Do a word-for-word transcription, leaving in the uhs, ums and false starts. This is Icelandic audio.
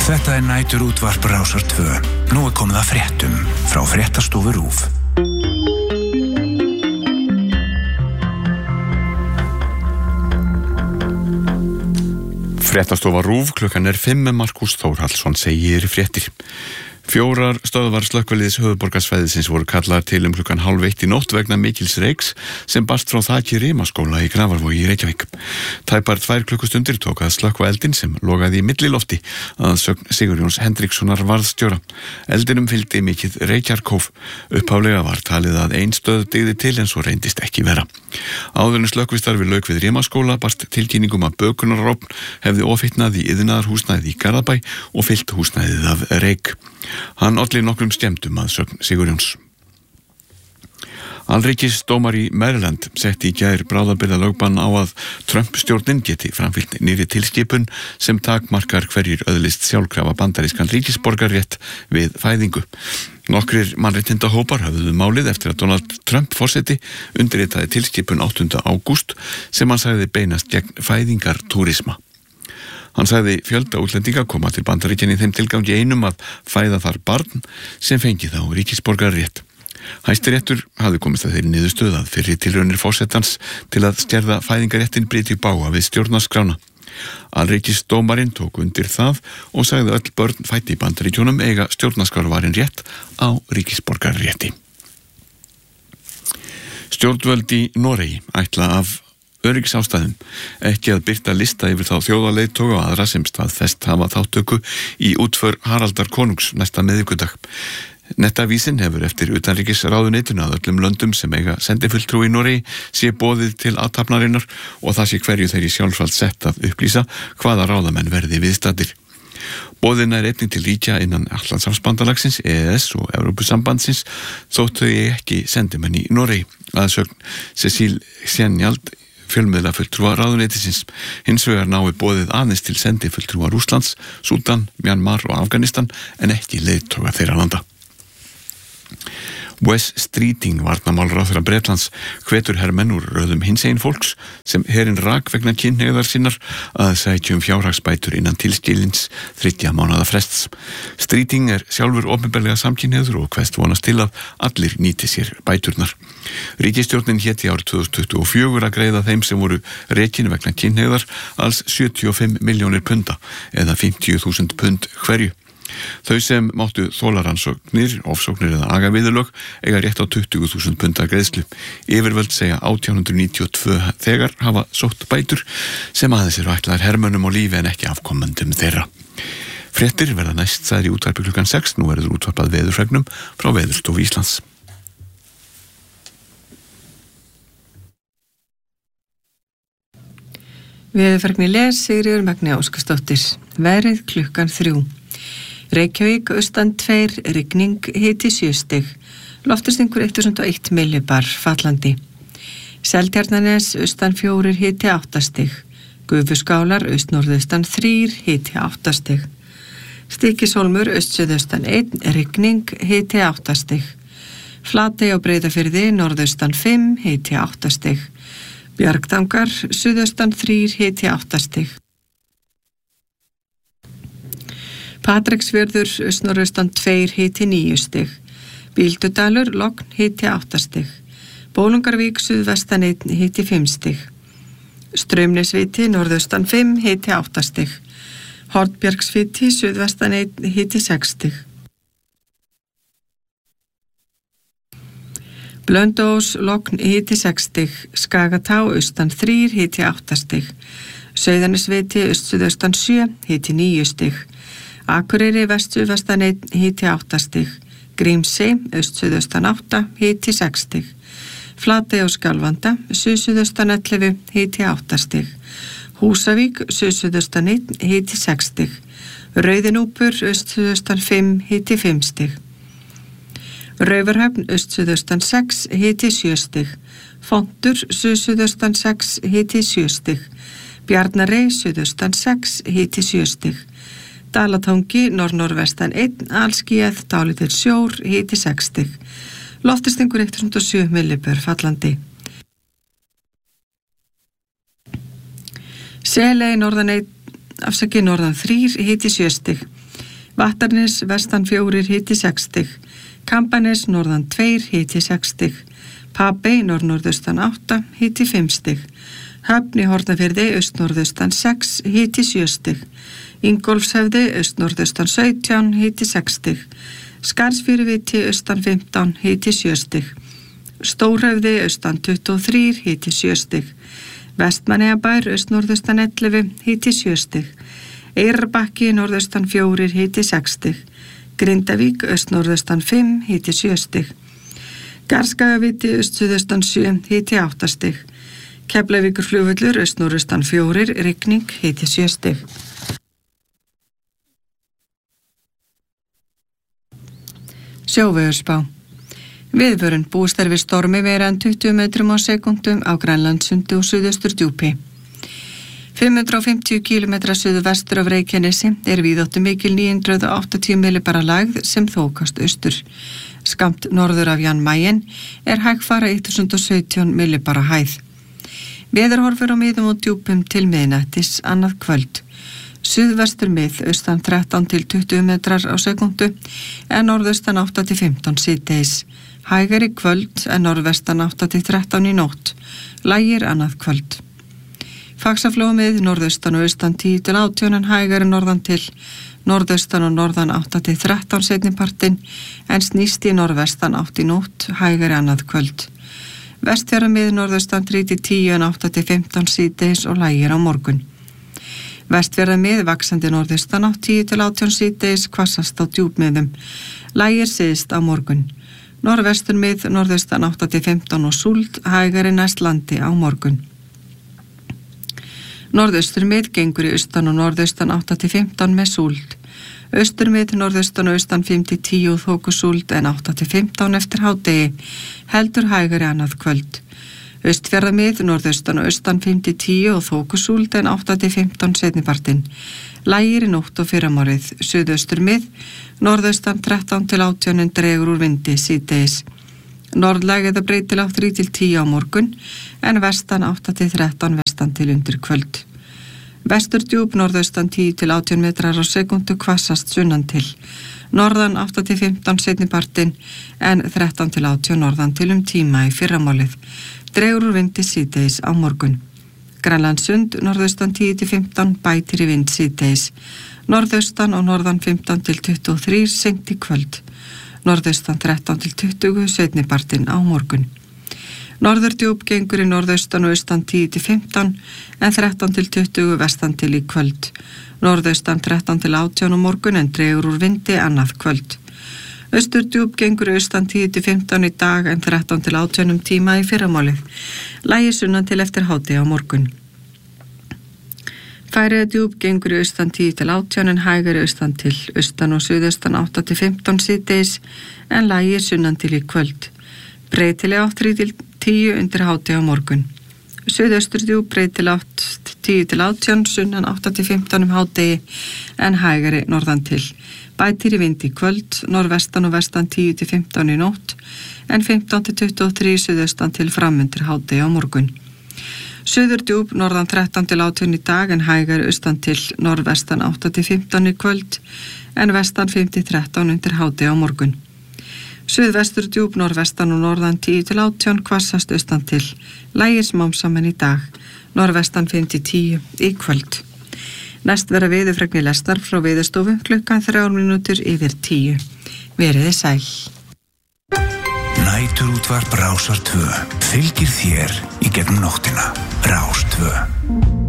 Þetta er nætur útvarp Rásar tvö. Nú er komið að fréttum frá Fréttastofu RÚV. Fréttastofa RÚV, klukkan er fimm með Markús Þórhallsson segir fréttir. Fjórar stöðvar slökkviliðs höfuðborgarsvæðisins voru kallaðar til um klukkan hálf eitt í nótt vegna mikils reyks sem barst frá þaki Rimaskóla í Grafarvogi í Reykjavík. Tæpar tvær klukkustundir tók að slökkva eldinn sem logaði í millilofti að sögn Sigurjóns Hendrikssonar varðstjóra. Eldinum fylgdi mikið reykjarkóf. Upphaflega var talið að ein stöð dygði til en svo reyndist ekki vera. Áður en slökkvistarfi lauk við Rimaskóla barst tilkynningum að bökunarofn hefði ofhitnað í iðnaðarhúsnæði í Garðabæ og fyllt húsnæðið af reyk. Hann olli nokkrum skemmdum að sögn Sigurjóns. Alríkisdómari í Maryland setti í gær bráðabirgðalögbann á að Trump-stjórnin geti framfylgt nýrri tilskipun sem takmarkar hverjir öðlist sjálfkrafa bandarískan ríkisborgarrétt við fæðingu. Nokkrir mannréttindahópar höfðuðu málið eftir að Donald Trump forseti undirritaði tilskipun áttunda ágúst sem hann sagði beinast gegn fæðingartúrisma. Hann sagði fjölda útlendinga koma til Bandaríkjanna í þeim tilgangi einum að fæða þar barn sem fengi þá ríkisborgarrétt. Hæstiréttur hafði komist að þeirri niðurstöðu að fyrri tilraunir forsetans til að skerða fæðingarréttin bryti í bága við stjórnarskrána. Alríkisdómarinn tók undir það og sagði öll börn fædd í Bandaríkjunum eiga stjórnarskrárvarinn rétt á ríkisborgarrétti. Stjórnvöld í Noregi ætla af öryggisástæðum ekki að birta lista yfir þá þjóðarleiðtoga og aðra sem staðfest hafa þáttöku í útför Haraldar konungs næsta miðvikudag. Nettavísin hefur eftir utanríkisráðuneytinu að öllum löndum sem eiga sendifulltrúi í Noregi sé boðið til athafnarinnar og það sé hverju þeirri sjálfsvald sett að upplýsa hvaða ráðamenn verði viðstaddir. Boðin er einnig til ríkja innan Atlantshafsbandalagsins, E E S og Evrópusambandsins þótt þau ekki sendimenn í Noregi. Að sögn Cecil Sjenjald fjölmiðla fulltrúa ráðuneytisins. Hins vegar nái boðið aðeins til sendi fulltrúa Rússlands, Súdan, Myanmar og Afganistan en ekki leiðtoga þeirra landa. Wes Streeting, varnarmálaráðherra Bretlands, hvetur hermenn úr röðum hinsegin fólks sem herinn rak vegna kynhneigðar sinnar að sækja um fjárhagsbætur innan tilskilins þriggja mánaða frests. Streeting er sjálfur opinberlega samkynhneigður og hveðst vonast til að allir nýti sér bæturnar. Ríkisstjórnin héti árið tvö þúsund tuttugu og fjögur að greiða þeim sem voru rekin vegna kynhneigðar alls sjötíu og fimm milljónir punda eða fimmtíu þúsund pund hverju. Þau sem máttu þólaransóknir, ofsóknir eða agaviðurlög eiga rétt á tuttugu þúsund punda greiðslu. Yfirvöld segja átján hundruð níutíu og tvö þegar hafa sótt bætur sem aðeins eru ætlaðar hermönnum á lífi en ekki afkomendum þeirra. Fréttir verða næst sagðir í útvarpi klukkan sex, nú verður útvarpað veðurfregnum frá Veðurstofu Íslands. Veðurfregni les Sigríður Magni Óskarsdóttir. Veðrið klukkan þrjú. Reykjavík, austan tveir, rigning, hiti sjö stig. Loftastingur þúsund og eitt millibar, fallandi. Seltjarnarnes, austan fjórir, hiti átta stig. Gufuskálar, austnorðaustan þrír, hiti átta stig. Stykkishólmur, austsuðaustan einn, rigning, hiti átta stig. Flatey á Breiðafirði, norðaustan fimm, hiti átta stig. Bjargtangar, suðaustan þrír, hiti átta stig. Patreksfjörður, austnorðaustan tveir, hiti níu stig. Bíldudalur, logn, hiti átta stig. Bólungarvík, suðvestan einn, hiti fimm stig. Straumnesviti, norðaustan fimm, hiti átta stig. Hornbjargsviti, suðvestan einn, hiti sex stig. Blönduós, logn, hiti sex stig. Skagatá, austan þrír, hiti átta stig. Sauðanesviti, austsuðaustan sjö, hiti níu stig. Akureyri, vestsuðvestan einn, hiti átta stig. Grímsey, austsuðaustan átta, hiti sex stig. Flatey á Skjálfanda, suðsuðaustan ellefu, hiti átta stig. Húsavík, suðsuðaustan einn, hiti sex stig. Rauðinúpur, austsuðaustan fimm, hiti fimm stig. Raufarhöfn, austsuðaustan sex, hiti sjö stig. Fontur, suðsuðaustan sex, hiti sjö stig. Bjarnarey, suðaustan sex, hiti sjö stig. Dalatangi, norð-norðvestan einn, allskýjað, dálítill sjór, hiti sex stig. Loftastingur þúsund og sjö millibör, fallandi. Seley, norðan einn, afsakið norðan þrír, hiti sjö stig. Vattarnes vestan fjórir hiti sex stig, Kambanes norðan tveir hiti sex stig, Papey norð-norðaustan átta hiti fimm stig, Höfn í Hornafirði aust-norðaustan sex hiti sjö stig, Ingólfshöfði aust-norðaustan sautján hiti sex stig, Skarðsfjöruviti austan fimmtán hiti sjö stig, Stórhöfði austan tuttugu og þrír hiti sjö stig, Vestmannaeyjabær aust-norðaustan ellefu hiti sjö stig, Eyrarbakki norðaustan fjórir hiti sex stig, Grindavík aust-norðaustan fimm hiti sjö stig, Garðskagaviti aust-suðaustan sjö hiti átta stig, Keflavíkurflugvöllur aust-norðaustan fjórir rigning hiti sjö stig. Sjóveðurspá. Viðvörun búist er við stormi meira en tuttugu metrum á sekúndum á Grænlandssundi og Suðausturdjúpi. fimm hundruð fimmtíu kílómetra suðvestur af Reykjanesi er víðáttu mikil níu hundruð áttatíu millibara lægð sem þókast austur. Skammt norður af Jan Mayen er hægfara þúsund og sautján millibara hæð. Veðurhorfur á miðum og djúpum til miðnættis annað kvöld. Suðvestur mið austan þrettán til tuttugu metrar á sekúndu en norðaustan átta til fimmtán síðdegis. Hægari kvöld en norðvestan átta til þrettán í nótt. Lægir annað kvöld. Faxaflóamið norðaustan og austan tíu til átján en hægari norðan til. Norðaustan og norðan átta til þrettán seinnipartinn en snýst í norðvestan átta í nótt. Hægari annað kvöld. Vestfjarðamið norðaustan þrjú til tíu en átta til fimmtán síðdegis og lægir á morgun. Vestfjarðamið vaxandi norðaustan átta til tíu til átján síðdegis hvassast á djúpmiðum. Lægir syðst á morgun. Norðvesturmið norðaustan átta til fimmtán og súld, hægari næst landi á morgun. Norðausturmið gengur í austan og norðaustan átta til fimmtán með súld. Austurmið norðaustan og austan fimm til tíu þokusúld en átta til fimmtán eftir hádegi, heldur hægari annað kvöld. Austfjarðamið norðaustan og austan fimm til tíu og þokusúld en átta til fimmtán seinnipartinn. Lægir í nótt og fyrramárið. Suðausturmið norðaustan þrettán til átján en dregur úr vindi síðdegis. Norðlæg eða breytilátt þrjú til tíu á morgun en vestan átta til þrettán vestan til undir kvöld. Vesturdjúp norðaustan tíu til átján metrar á sekúndu hvassast sunnan til. Norðan átta til fimmtán seinnipartinn en þrettán til átján norðan til um tíma í fyrramálið. Dregur úr vindi síðdegis á morgun. Grænlandssund norðaustan tíu til fimmtán bætir í vind síðdegis. Norðaustan og norðan fimmtán til tuttugu og þrír seint í kvöld. Norðaustan þrettán til tuttugu seinnipartinn á morgun. Norðurdjúp gengur í norðaustan og austan tíu til fimmtán en þrettán til tuttugu vestan til í kvöld. Norðaustan þrettán til átján á morgun en dregur úr vindi annað kvöld. Austurdjúp gengur í austan tíu til fimmtán í dag en þrettán til átján um tíma í fyrramálið. Lægir sunnan til eftir hádegi á morgun. Færeyjadjúp gengur í austan tíu til átján en hægari austan til. Austan og suðaustan átta til fimmtán síðdegis en lægir sunnan til í kvöld. Breytileg átt þrjú til tíu undir hádegi á morgun. Suðausturdjúp breytileg átt tíu til átján sunnan átta til fimmtán um hádegi en hægari norðan til. Bætir í vind í kvöld, norðvestan og vestan tíu til fimmtán í nótt en fimmtán til tuttugu og þrír suðaustan til framundir hádegi á morgun. Suðurdjúp norðan þrettán til átján í dag en hægari austan til. Norðvestan átta til fimmtán í kvöld en vestan fimm til þrettán undir hádegi á morgun. Suðvesturdjúp norðvestan og norðan tíu til átján hvassast austan til. Lægir smám saman í dag. Norðvestan fimm til tíu í kvöld. Næst vera veðurfregnir lestar frá Veðurstofu klukkan þrjár mínútur yfir tíu. Veriði sæl. Næturútvarp Rásar tvö fylgir þér í gegnum nóttina. Rás tvö.